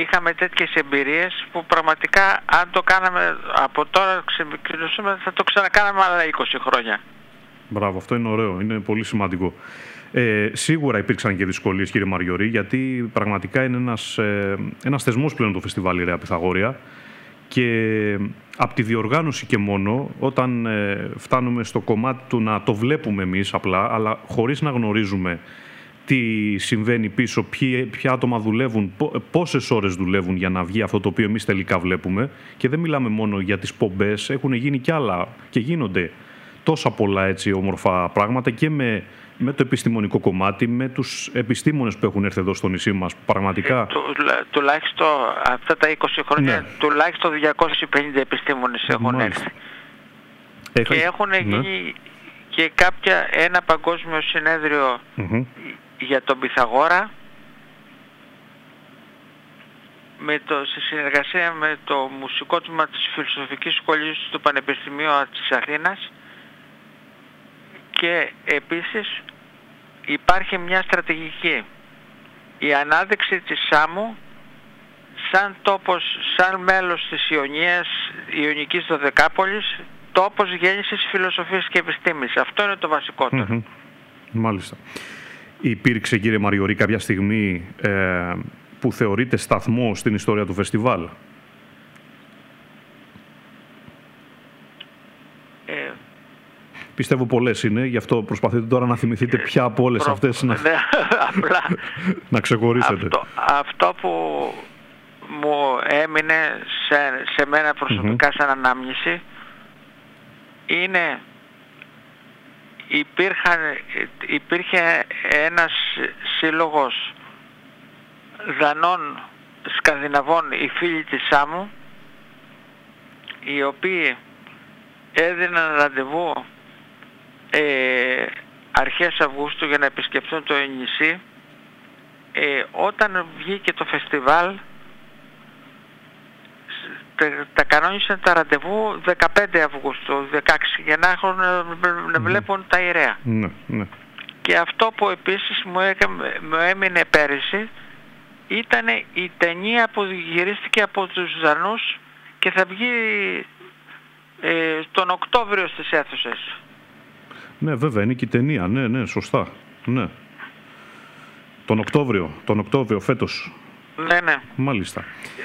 είχαμε τέτοιες εμπειρίες που πραγματικά αν το κάναμε από τώρα ξεκινήσουμε θα το ξανακάναμε άλλα 20 χρόνια. Μπράβο, αυτό είναι ωραίο, είναι πολύ σημαντικό. Σίγουρα υπήρξαν και δυσκολίες, κύριε Μαριωρή, γιατί πραγματικά είναι ένας θεσμός πλέον το φεστιβάλ η Ρέα Πυθαγόρια και από τη διοργάνωση και μόνο, όταν φτάνουμε στο κομμάτι του να το βλέπουμε εμείς απλά, αλλά χωρίς να γνωρίζουμε τι συμβαίνει πίσω, ποια άτομα δουλεύουν, πόσες ώρες δουλεύουν για να βγει αυτό το οποίο εμείς τελικά βλέπουμε, και δεν μιλάμε μόνο για τις πομπές, έχουν γίνει κι άλλα και γίνονται τόσα πολλά έτσι όμορφα πράγματα και με το επιστημονικό κομμάτι, με τους επιστήμονες που έχουν έρθει εδώ στο νησί μας, πραγματικά. Τουλάχιστον αυτά τα 20 χρόνια, ναι, τουλάχιστον 250 επιστήμονες έχουν έρθει. Και έχουν γίνει και ένα παγκόσμιο συνέδριο για τον Πυθαγόρα, σε συνεργασία με το μουσικό τμήμα της Φιλοσοφικής Σχολής του Πανεπιστημίου της Αθήνας. Και επίσης υπάρχει μια στρατηγική. Η ανάδειξη της Σάμου σαν τόπος, σαν μέλος της Ιωνικής Δωδεκάπολης, τόπος γέννησης φιλοσοφίας και επιστήμης. Αυτό είναι το βασικότερο. Μάλιστα. Υπήρξε, κύριε Μαριωρή, κάποια στιγμή που θεωρείται σταθμό στην ιστορία του φεστιβάλ? Πιστεύω πολλές είναι, γι' αυτό προσπαθείτε τώρα να θυμηθείτε ποια από όλες αυτές να ξεχωρίσετε. Αυτό που μου έμεινε σε μένα προσωπικά σαν ανάμνηση είναι υπήρχε ένας σύλλογος Δανών Σκανδιναβών, οι φίλοι της Σάμου, οι οποίοι έδιναν ραντεβού αρχές Αυγούστου για να επισκεφθούν το νησί. Όταν βγήκε το φεστιβάλ τα κανόνισαν τα ραντεβού 15 Αυγούστου, 16 για να βλέπουν τα ιερέα. Ναι. Και αυτό που επίσης μου έμεινε πέρυσι ήταν η ταινία που γυρίστηκε από τους Δανούς και θα βγει τον Οκτώβριο στις αίθουσες. Ναι, βέβαια, είναι και η ταινία. Ναι, σωστά. Ναι. Τον Οκτώβριο φέτος. Ναι. Μάλιστα.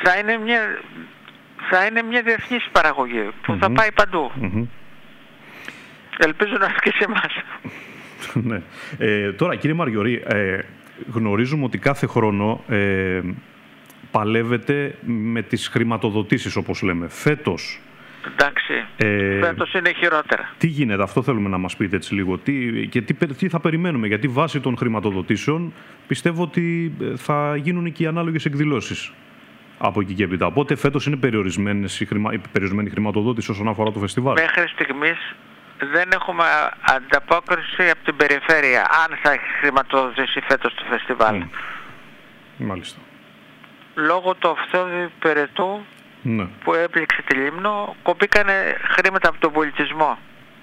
Θα είναι μια διεθνής παραγωγή που θα πάει παντού. Ελπίζω να έρθει και σε εμάς. Ναι. Τώρα, κύριε Μαριωρή, γνωρίζουμε ότι κάθε χρόνο παλεύετε με τις χρηματοδοτήσεις, όπως λέμε. Φέτος. Εντάξει, φέτος είναι χειρότερα. Τι γίνεται, αυτό θέλουμε να μας πείτε έτσι λίγο. Τι θα περιμένουμε, γιατί βάσει των χρηματοδοτήσεων πιστεύω ότι θα γίνουν και οι ανάλογες εκδηλώσεις από εκεί και έπειτα. Οπότε φέτος είναι περιορισμένη η χρηματοδότηση όσον αφορά το φεστιβάλ. Μέχρι στιγμής δεν έχουμε ανταπόκριση από την περιφέρεια, αν θα έχει χρηματοδοτήσει φέτος το φεστιβάλ. Μάλιστα. Λόγω του αυθόδη περαιτού που έπληξε τη Λίμνο, κοπήκανε χρήματα από τον πολιτισμό.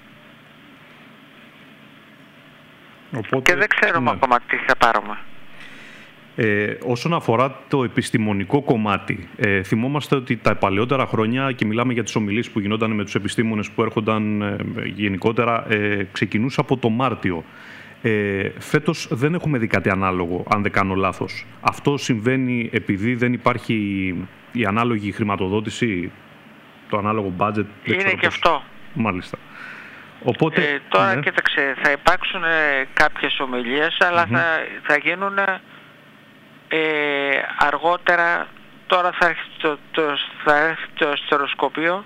Οπότε, και δεν ξέρουμε ακόμα τι θα πάρουμε. Όσον αφορά το επιστημονικό κομμάτι, θυμόμαστε ότι τα παλαιότερα χρόνια, και μιλάμε για τις ομιλίες που γινόταν με τους επιστήμονες που έρχονταν γενικότερα, ξεκινούσε από το Μάρτιο. Φέτος δεν έχουμε δει κάτι ανάλογο, αν δεν κάνω λάθος. Αυτό συμβαίνει επειδή δεν υπάρχει η ανάλογη χρηματοδότηση, το ανάλογο budget? Είναι και αυτό. Μάλιστα. Οπότε, τώρα κοίταξε, θα υπάρξουν κάποιες ομιλίες, αλλά θα γίνουν αργότερα. Τώρα θα έρθει το αστεροσκοπείο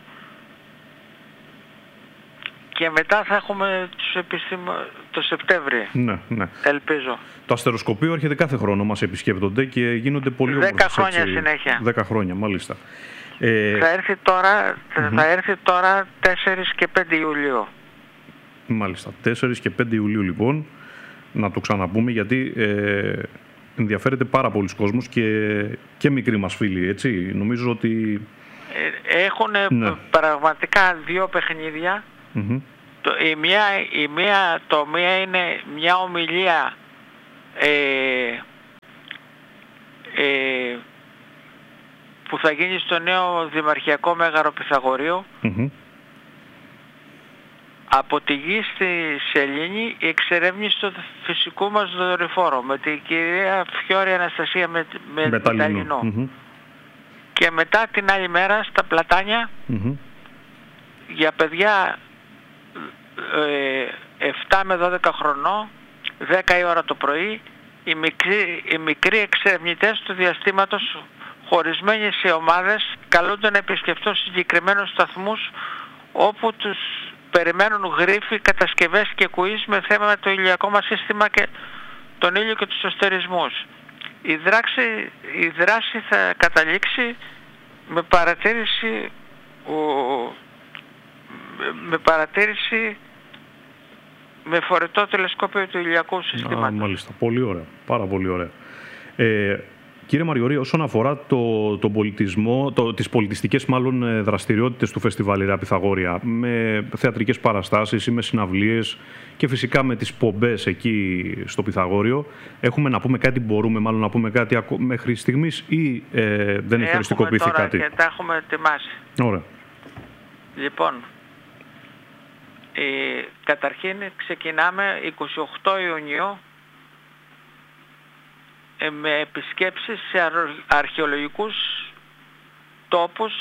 και μετά θα έχουμε το Σεπτέμβριο. Ναι. Ελπίζω. Το αστεροσκοπείο έρχεται κάθε χρόνο, μας επισκέπτονται και γίνονται πολύ όμορφες. 10 χρόνια συνέχεια. 10 χρόνια, μάλιστα. Θα έρθει τώρα 4 και 5 Ιουλίου. Μάλιστα. 4 και 5 Ιουλίου λοιπόν. Να το ξαναπούμε, γιατί ενδιαφέρεται πάρα πολλοί κόσμος και μικροί μας φίλοι, έτσι. Νομίζω ότι έχουν πραγματικά 2 παιχνίδια. Η μία είναι μια ομιλία θα γίνει στο νέο Δημαρχιακό Μέγαρο Πυθαγορείου. Από τη γη στη Σελήνη η εξερεύνηση του φυσικού μας δορυφόρου με την κυρία Φιώρη Αναστασία Μεταλλινού. Και μετά την άλλη μέρα στα Πλατάνια για παιδιά 7 με 12 χρονών, 10 η ώρα το πρωί, οι μικροί εξερευνητές του διαστήματος χωρισμένοι σε ομάδες καλούνται να επισκεφτούν συγκεκριμένους σταθμούς όπου τους περιμένουν γρίφοι, κατασκευές και κουίς με θέμα το ηλιακό μας σύστημα και τον ήλιο και τους αστερισμούς. Η δράση θα καταλήξει με παρατήρηση με φορητό τηλεσκόπιο του ηλιακού συστήματος. Μάλιστα. Πολύ ωραία. Πάρα πολύ ωραία. Κύριε Μαριωρή, όσον αφορά τον πολιτισμό, τις πολιτιστικές μάλλον δραστηριότητες του Φεστιβάλ Ιερά Πυθαγόρια, με θεατρικές παραστάσεις ή με συναυλίες και φυσικά με τις πομπές εκεί στο Πυθαγόριο, έχουμε να πούμε κάτι, μπορούμε μάλλον να πούμε κάτι μέχρι στιγμής ή δεν έχει οριστικοποιηθεί κάτι? Και τα έχουμε ετοιμάσει. Ωραία. Λοιπόν, καταρχήν ξεκινάμε 28 Ιουνίου με επισκέψεις σε αρχαιολογικούς τόπους,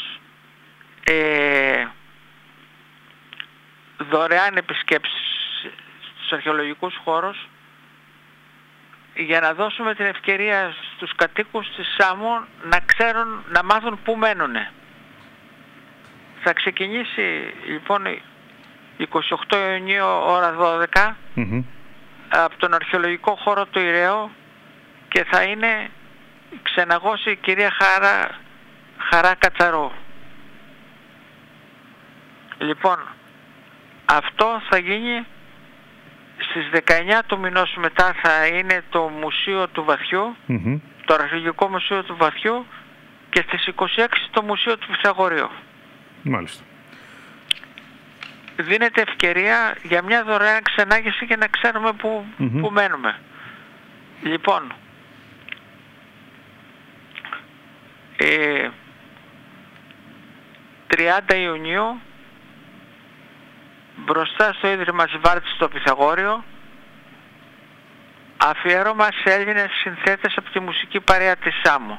δωρεάν επισκέψεις στους αρχαιολογικούς χώρους για να δώσουμε την ευκαιρία στους κατοίκους της Σάμου να ξέρουν, να μάθουν πού μένουνε. Θα ξεκινήσει λοιπόν 28 Ιουνίου ώρα 12 από τον αρχαιολογικό χώρο του Ηρέου και θα είναι ξεναγώσει η κυρία Χαρά Κατσαρού. Λοιπόν, αυτό θα γίνει στις 19 του μηνός, μετά θα είναι το Μουσείο του Βαθιού, το Αρχαιολογικό Μουσείο του Βαθιού, και στις 26 το Μουσείο του Πυθαγορείου. Μάλιστα. Δίνεται ευκαιρία για μια δωρεάν ξενάγηση και να ξέρουμε που μένουμε. Λοιπόν, 30 Ιουνίου μπροστά στο Ίδρυμα Σβάρτης στο Πυθαγόριο αφιέρωμα σε Έλληνες συνθέτες από τη μουσική παρέα της Σάμου.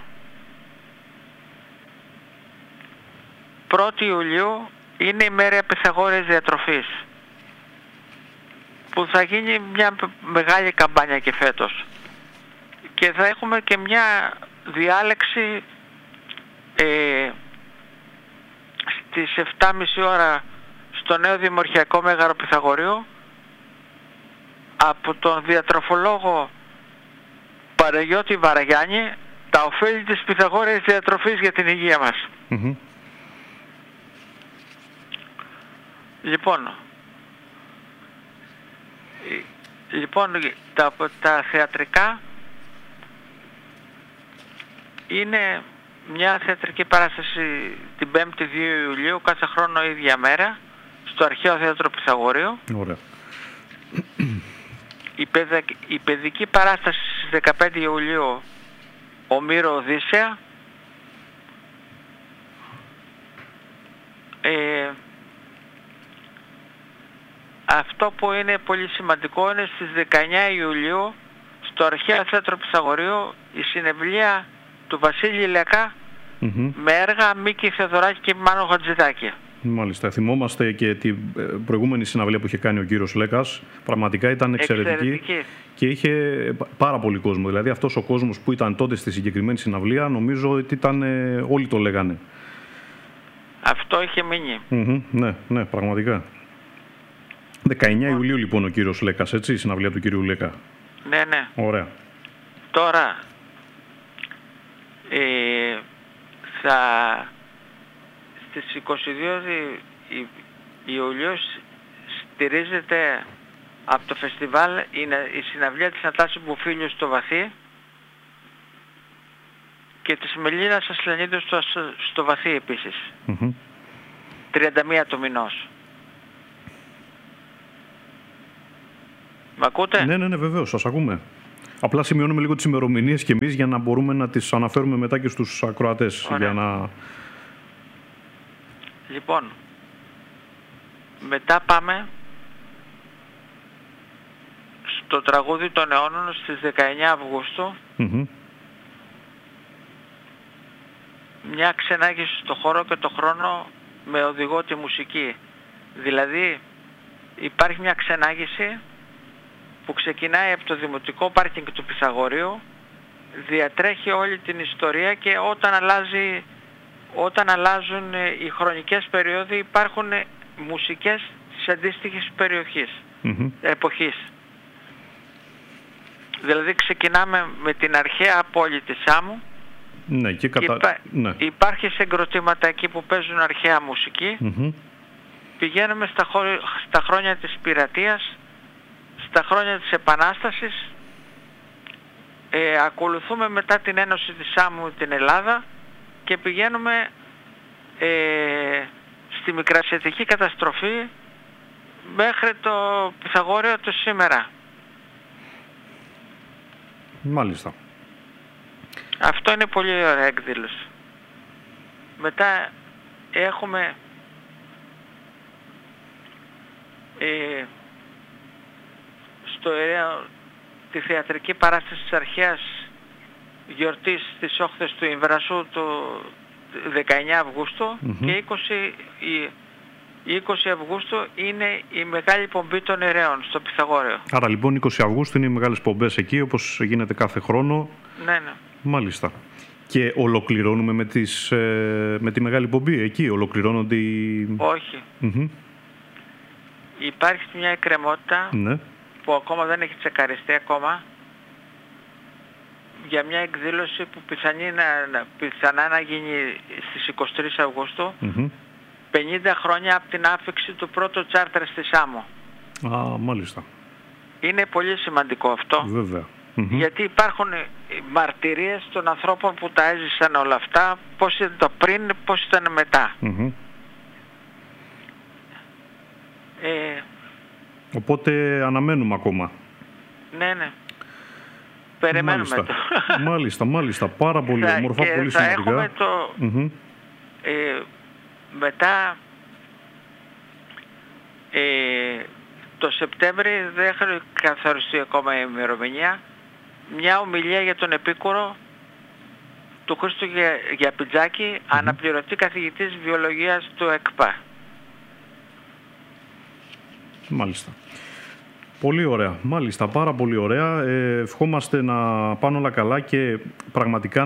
1η Ιουλίου είναι η μέρα Πυθαγόρειας διατροφής που θα γίνει μια μεγάλη καμπάνια και φέτος και θα έχουμε και μια διάλεξη στις 7.30 ώρα στο νέο Δημαρχιακό Μέγαρο Πυθαγορείου από τον διατροφολόγο Παναγιώτη Βαραγιάννη, τα ωφέλη της Πυθαγόρειας διατροφής για την υγεία μας. Λοιπόν, τα θεατρικά είναι μια θεατρική παράσταση την 5η 2 Ιουλίου, κάθε χρόνο ίδια μέρα, στο Αρχαίο Θέατρο Πυθαγορείου. Ωραία. Η παιδική παράσταση στις 15 Ιουλίου, Ομήρο Οδύσσεα. Αυτό που είναι πολύ σημαντικό είναι στις 19 Ιουλίου, στο Αρχαίο Θέατρο Πυθαγορείου, η συνευλία του Βασίλη Λέκα με έργα Μίκη Θεοδωράκη και Μάνο Χατζηδάκη. Μάλιστα. Θυμόμαστε και την προηγούμενη συναυλία που είχε κάνει ο κύριος Λέκας. Πραγματικά ήταν εξαιρετική και είχε πάρα πολύ κόσμο. Δηλαδή αυτός ο κόσμος που ήταν τότε στη συγκεκριμένη συναυλία, νομίζω ότι ήταν, όλοι το λέγανε. Αυτό είχε μείνει. Ναι, πραγματικά. 19 Ιουλίου λοιπόν ο κύριος Λέκας, έτσι, η συναυλία του κύριου Λέκα. Ναι. Ωραία. Τώρα στις 22 Ιουλίου στηρίζεται από το φεστιβάλ η συναυλία της Νατάσης Μπουφίλιου στο Βαθύ και της Μελίνας Ασλανίδου στο Βαθύ επίσης. 31 του μηνός. Μ' ακούτε? Ναι, βεβαίως, σας ακούμε. Απλά σημειώνουμε λίγο τις ημερομηνίες και εμείς για να μπορούμε να τις αναφέρουμε μετά και στους ακροατές. Για να... Λοιπόν, μετά πάμε στο τραγούδι των αιώνων στις 19 Αυγούστου. Μια ξενάγηση στο χώρο και το χρόνο με οδηγό τη μουσική. Δηλαδή υπάρχει μια ξενάγηση που ξεκινάει από το δημοτικό πάρκινγκ του Πυθαγορείου, διατρέχει όλη την ιστορία και όταν αλλάζουν οι χρονικές περίοδοι υπάρχουν μουσικές της αντίστοιχης περιοχής, εποχής. Δηλαδή ξεκινάμε με την αρχαία πόλη της Σάμου. Ναι, και υπάρχει συγκροτήματα εκεί που παίζουν αρχαία μουσική. Πηγαίνουμε στα χρόνια της πειρατείας, στα χρόνια της Επανάστασης, ακολουθούμε μετά την Ένωση της Σάμου την Ελλάδα και πηγαίνουμε στη Μικρασιατική καταστροφή μέχρι το Πυθαγόρειο του σήμερα. Μάλιστα. Αυτό είναι πολύ ωραία εκδήλωση. Μετά έχουμε στο Εραίο τη θεατρική παράσταση της αρχαίας γιορτής στις όχθες του Ιμβρασού το 19 Αυγούστου και 20 Αυγούστου είναι η μεγάλη πομπή των Εραίων στο Πυθαγόρειο. Άρα λοιπόν 20 Αυγούστου είναι οι μεγάλες πομπές εκεί, όπως γίνεται κάθε χρόνο. Ναι. Μάλιστα. Και ολοκληρώνουμε με τη μεγάλη πομπή εκεί, ολοκληρώνονται οι... Όχι. Υπάρχει μια εκκρεμότητα που ακόμα δεν έχει τσεκαριστεί ακόμα για μια εκδήλωση που πιθανά να γίνει στις 23 Αυγούστου, 50 χρόνια από την άφιξη του πρώτου τσάρτερ στη Σάμο. Μάλιστα. Είναι πολύ σημαντικό αυτό. Βέβαια. Γιατί υπάρχουν μαρτυρίες των ανθρώπων που τα έζησαν όλα αυτά, πώς ήταν το πριν, πώς ήταν μετά. Οπότε αναμένουμε ακόμα. Ναι. Περιμένουμε το. Μάλιστα. Πάρα πολύ όμορφα, πολύ σημαντικά. Έχουμε μετά το Σεπτέμβρη, δεν έχει καθοριστεί ακόμα η ημερομηνία, μια ομιλία για τον επίκουρο του Χρήστου Γιαπιτζάκη, αναπληρωτή καθηγητής βιολογίας του ΕΚΠΑ. Μάλιστα. Πολύ ωραία. Μάλιστα, πάρα πολύ ωραία. Ευχόμαστε να πάνε όλα καλά και πραγματικά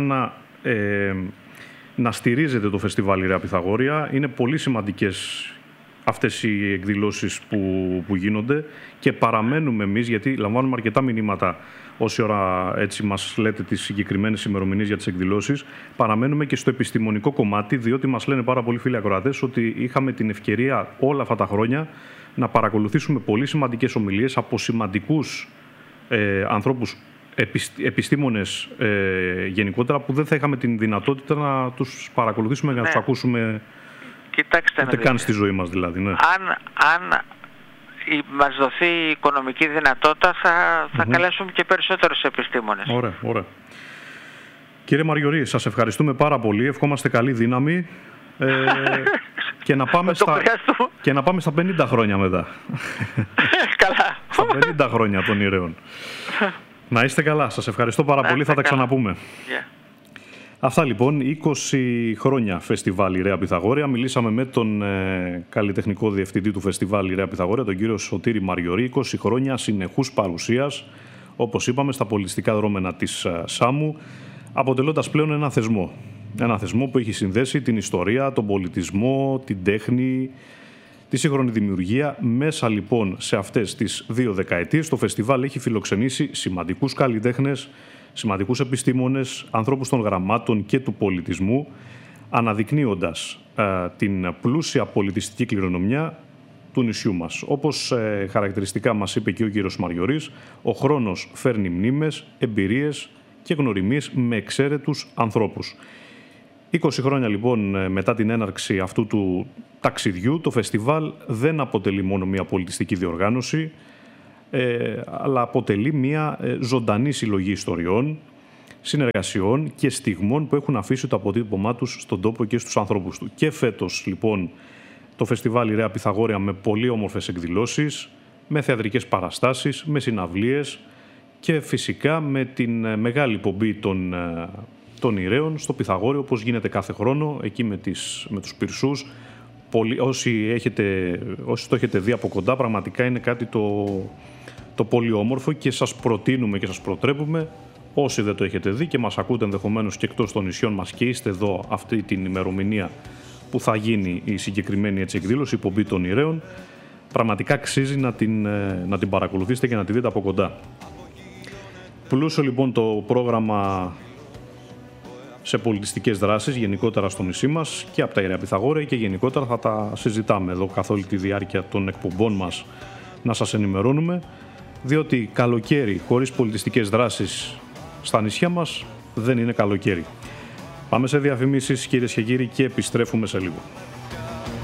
να στηρίζετε το φεστιβάλ Ιερά Πυθαγόρεια. Είναι πολύ σημαντικές αυτές οι εκδηλώσεις που γίνονται και παραμένουμε εμείς, γιατί λαμβάνουμε αρκετά μηνύματα όση ώρα έτσι μας λέτε τις συγκεκριμένες ημερομηνίες για τις εκδηλώσεις. Παραμένουμε και στο επιστημονικό κομμάτι, διότι μας λένε πάρα πολλοί φίλοι ακροατές ότι είχαμε την ευκαιρία όλα αυτά τα χρόνια να παρακολουθήσουμε πολύ σημαντικές ομιλίες από σημαντικούς ανθρώπους, επιστήμονες γενικότερα, που δεν θα είχαμε την δυνατότητα να τους παρακολουθήσουμε και να τους ακούσουμε. Κοιτάξτε, ούτε καν στη ζωή μας δηλαδή. Ναι. Αν μας δοθεί η οικονομική δυνατότητα θα καλέσουμε και περισσότερους επιστήμονες. Ωραία. Κύριε Μαριωρή, σας ευχαριστούμε πάρα πολύ. Ευχόμαστε καλή δύναμη και να πάμε στα 50 χρόνια μετά. Καλά. Στα 50 χρόνια των Ιερέων. Να είστε καλά. Σας ευχαριστώ πάρα πολύ. Θα τα ξαναπούμε. Αυτά λοιπόν, 20 χρόνια φεστιβάλ Ιερά Πυθαγόρεια. Μιλήσαμε με τον καλλιτεχνικό διευθυντή του φεστιβάλ Ιερά Πυθαγόρεια, τον κύριο Σωτήρη Μαριωρή. 20 χρόνια συνεχούς παρουσίας, όπως είπαμε, στα πολιτιστικά δρόμενα της Σάμου, αποτελώντας πλέον ένα θεσμό. Ένα θεσμό που έχει συνδέσει την ιστορία, τον πολιτισμό, την τέχνη, τη σύγχρονη δημιουργία. Μέσα λοιπόν σε αυτές τις 2 δεκαετίες το φεστιβάλ έχει φιλοξενήσει σημαντικούς καλλιτέχνες, σημαντικούς επιστήμονες, ανθρώπους των γραμμάτων και του πολιτισμού, αναδεικνύοντας την πλούσια πολιτιστική κληρονομιά του νησιού μας. Όπως χαρακτηριστικά μας είπε και ο κύριος Μαριωρής, ο χρόνος φέρνει μνήμες, εμπειρίες και γνωριμίες με εξαίρετους ανθρώπους. 20 χρόνια λοιπόν μετά την έναρξη αυτού του ταξιδιού, το φεστιβάλ δεν αποτελεί μόνο μια πολιτιστική διοργάνωση, αλλά αποτελεί μια ζωντανή συλλογή ιστοριών, συνεργασιών και στιγμών που έχουν αφήσει το αποτύπωμά τους στον τόπο και στους ανθρώπους του. Και φέτος, λοιπόν, το φεστιβάλ Ιρέα Πυθαγόρια με πολύ όμορφες εκδηλώσεις, με θεατρικές παραστάσεις, με συναυλίες και φυσικά με την μεγάλη πομπή των Ιραίων στο Πυθαγόριο, όπως γίνεται κάθε χρόνο, εκεί με τους πυρσούς. Όσοι το έχετε δει από κοντά, πραγματικά είναι κάτι το πολύ όμορφο και σας προτείνουμε και σας προτρέπουμε, όσοι δεν το έχετε δει και μας ακούτε ενδεχομένως και εκτός των νησιών μας και είστε εδώ αυτή την ημερομηνία που θα γίνει η συγκεκριμένη εκδήλωση, η πομπή των Ιραίων, πραγματικά αξίζει να την παρακολουθήσετε και να τη δείτε από κοντά. Πλούσιο λοιπόν το πρόγραμμα σε πολιτιστικές δράσεις γενικότερα στο νησί μας και από τα Ιερέα Πυθαγόρια και γενικότερα θα τα συζητάμε εδώ καθ' όλη τη διάρκεια των εκπομπών μας, να σας ενημερώνουμε, διότι καλοκαίρι χωρίς πολιτιστικές δράσεις στα νησιά μας δεν είναι καλοκαίρι. Πάμε σε διαφημίσεις, κυρίες και κύριοι, και επιστρέφουμε σε λίγο.